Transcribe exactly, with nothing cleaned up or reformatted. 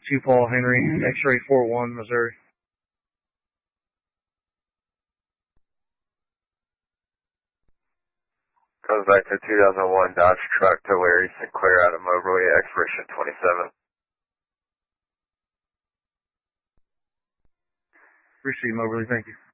to Paul Henry, X-ray four one, Missouri. Goes back to two thousand one Dodge truck to Larry Sinclair out of Moberly, expiration twenty-seven. Receive Moberly, thank you.